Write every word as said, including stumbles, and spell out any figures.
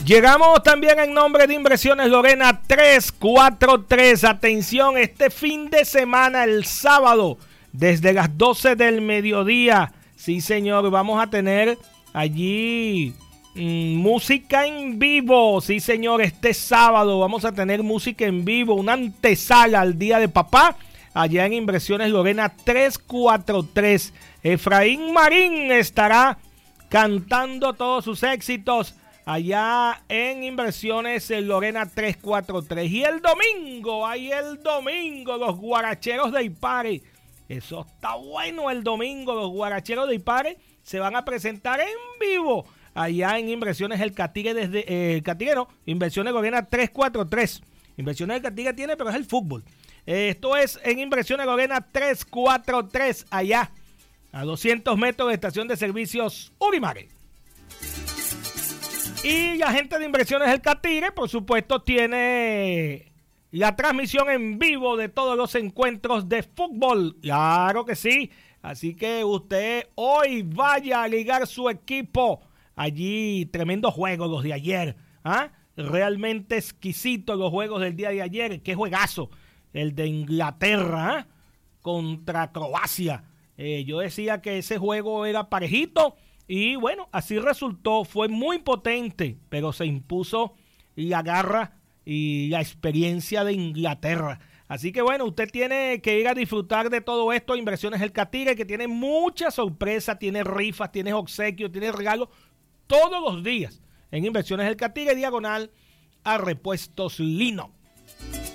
Llegamos también en nombre de Inversiones Lorena tres cuatro tres. Atención, este fin de semana, el sábado, desde las doce del mediodía. Sí, señor, vamos a tener allí mmm, música en vivo. Sí, señor, este sábado vamos a tener música en vivo, una antesala al Día de Papá, allá en Inversiones Lorena tres cuatro tres. Efraín Marín estará cantando todos sus éxitos allá en Inversiones Lorena tres cuatro tres. Y el domingo, ahí el domingo, los guaracheros de Ipare. Eso está bueno el domingo. Los guaracheros de Ipare se van a presentar en vivo allá en Inversiones El Catige desde eh, el Catige, no, Inversiones Lorena tres cuatro tres. Inversiones El Catige tiene, pero es el fútbol. Eh, esto es en Inversiones Lorena tres cuatro tres, allá a doscientos metros de estación de servicios Urimare. Y la gente de Inversiones El Catire, por supuesto, tiene la transmisión en vivo de todos los encuentros de fútbol. Claro que sí. Así que usted hoy vaya a ligar su equipo. Allí, tremendos juegos los de ayer. ¿Ah? Realmente exquisitos los juegos del día de ayer. Qué juegazo. El de Inglaterra, ¿eh? Contra Croacia. Eh, yo decía que ese juego era parejito. Y bueno, así resultó, fue muy potente, pero se impuso la garra y la experiencia de Inglaterra. Así que bueno, usted tiene que ir a disfrutar de todo esto. Inversiones El Catire, que tiene muchas sorpresas, tiene rifas, tiene obsequios, tiene regalos todos los días. En Inversiones El Catire, diagonal a Repuestos Lino.